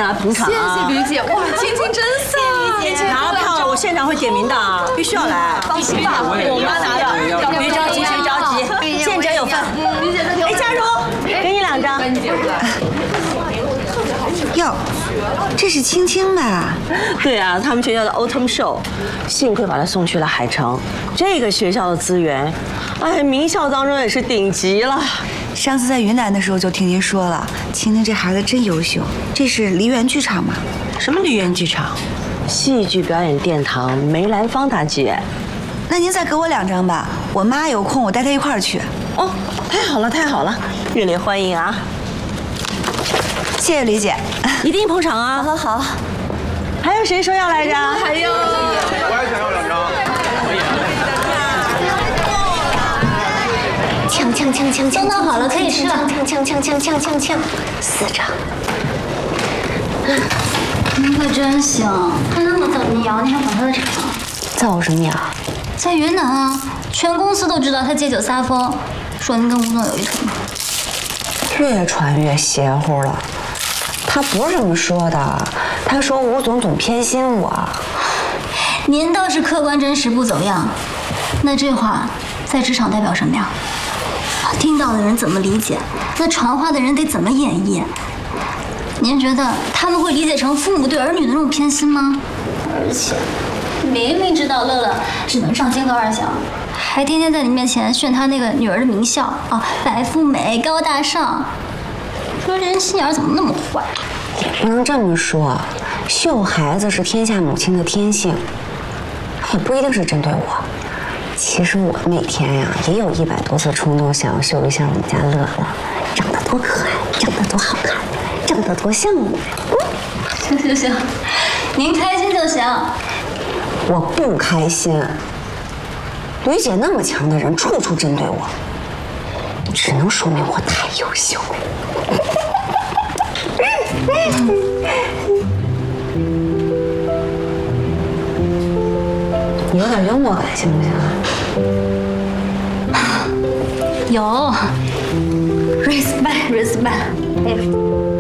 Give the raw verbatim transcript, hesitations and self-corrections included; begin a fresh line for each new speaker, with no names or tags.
进来捧场啊！
谢谢吕姐，哇，青青真飒！
拿了票了，我现场会点名的，必须要来。放心吧，我妈拿的，别着急，别着急，见者有份。哎，佳茹，给你两张。
哟，这是青青吧？
对啊，他们学校的 Autumn Show， 幸亏把她送去了海城。这个学校的资源，哎，名校当中也是顶级了。
上次在云南的时候就听您说了，青青这孩子真优秀。这是梨园剧场吗？
什么梨园剧场？戏剧表演殿堂梅兰芳大姐。
那您再给我两张吧，我妈有空我带她一块儿去。
哦，太好了，太好了，热烈欢迎啊！
谢谢李姐，
一定捧场啊！
好好好。
还有谁说要来着？
还有，
我也想要两张。
呛呛呛呛呛！都弄好了，可以吃了。呛呛呛呛呛呛呛！四张。
您可真行，他那么早你摇，你还捧他的场？
造什么谣？
在云南啊，全公司都知道他借酒撒疯，说您跟吴总有一腿。
越传越邪乎了。他不是这么说的，他说吴总总偏心我。
您倒是客观真实不走样，那这话在职场代表什么呀？听到的人怎么理解？那传话的人得怎么演绎？您觉得他们会理解成父母对儿女的那种偏心吗？而且，明明知道乐乐只能上京和二小，还天天在你面前炫他那个女儿的名校啊，白富美、高大上。说这人心眼怎么那么坏？
也不能这么说，秀孩子是天下母亲的天性，也不一定是针对我。其实我每天呀，也有一百多次冲动想要秀一下我们家乐乐，长得多可爱，长得多好看，长得多像我。
行行行，您开心就行。
我不开心。吕姐那么强的人，处处针对我，只能说明我太优秀了。你有点幽默感，行不行啊？
有 ，respect respect。哎。